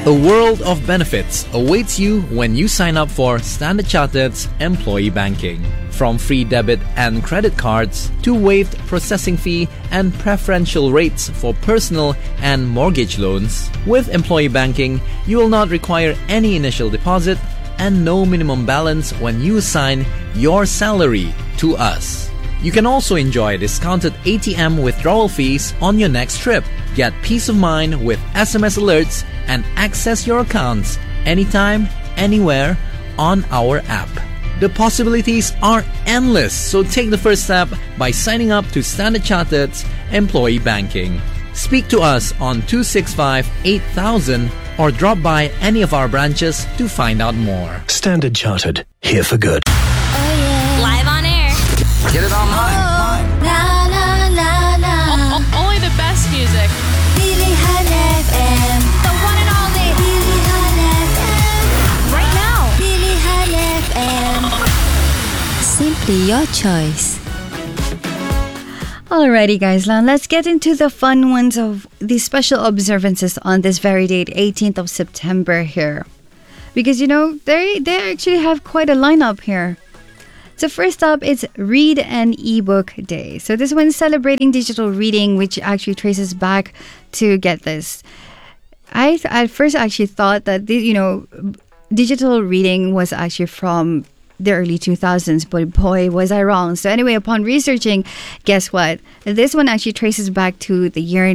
A world of benefits awaits you when you sign up for Standard Chartered's employee banking. From free debit and credit cards to waived processing fee and preferential rates for personal and mortgage loans. With employee banking, you will not require any initial deposit and no minimum balance when you assign your salary to us. You can also enjoy discounted ATM withdrawal fees on your next trip. Get peace of mind with SMS alerts and access your accounts anytime, anywhere on our app. The possibilities are endless, so take the first step by signing up to Standard Chartered's employee banking. Speak to us on 265-8000 or drop by any of our branches to find out more. Standard Chartered, here for good. Oh yeah. Live on air. Get it online. La la la la. Only the best music. Pilihan FM. The one and only. Pilihan FM. Right now. Pilihan FM. Simply your choice. Alrighty guys, now let's get into the fun ones of the special observances on this very date, 18th of September here. Because you know, they actually have quite a lineup here. So first up, it's Read an eBook Day. So this one's celebrating digital reading, which actually traces back to, get this, I at first actually thought that digital reading was actually from the early 2000s, but boy, was I wrong. So anyway, upon researching, guess what? This one actually traces back to the year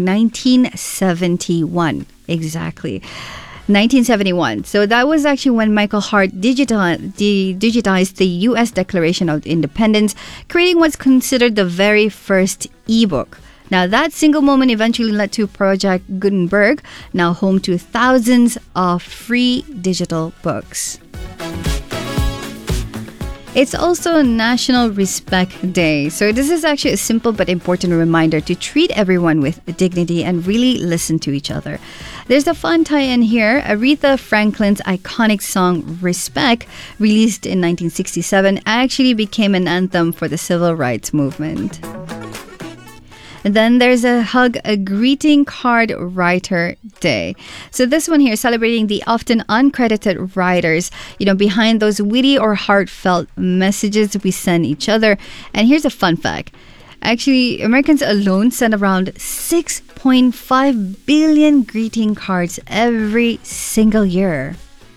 1971. Exactly. 1971. So that was actually when Michael Hart digitized the U.S. Declaration of Independence, creating what's considered the very first ebook. Now, that single moment eventually led to Project Gutenberg, now home to thousands of free digital books. It's also National Respect Day. So this is actually a simple but important reminder to treat everyone with dignity and really listen to each other. There's a fun tie-in here. Aretha Franklin's iconic song Respect, released in 1967, actually became an anthem for the civil rights movement. And then there's a greeting card writer day. So this one here, celebrating the often uncredited writers, behind those witty or heartfelt messages we send each other. And here's a fun fact. Actually, Americans alone send around 6.5 billion greeting cards every single year.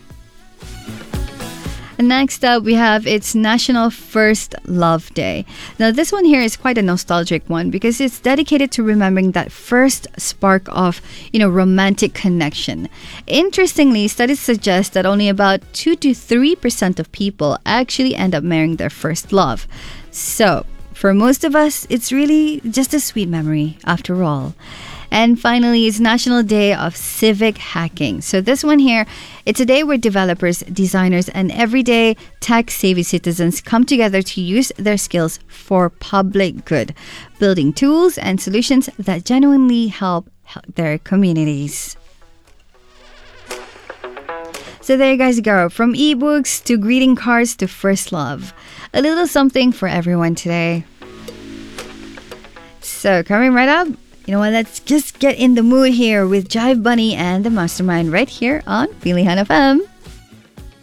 And next up, we have it's National First Love Day. Now, this one here is quite a nostalgic one because it's dedicated to remembering that first spark of, romantic connection. Interestingly, studies suggest that only about 2 to 3% of people actually end up marrying their first love. So, for most of us, it's really just a sweet memory after all. And finally, it's National Day of Civic Hacking. So this one here, it's a day where developers, designers, and everyday tech-savvy citizens come together to use their skills for public good, building tools and solutions that genuinely help their communities. So there you guys go. From ebooks to greeting cards to first love. A little something for everyone today. So coming right up, let's just get in the mood here with Jive Bunny and the Mastermind right here on Pilihan FM.